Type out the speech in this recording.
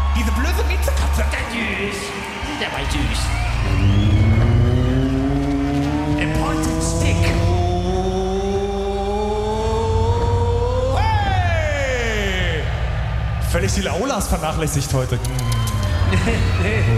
Diese blöde Miezekatze, der war süß. A pointed stick. Hey! Völlig die Laulas vernachlässigt heute.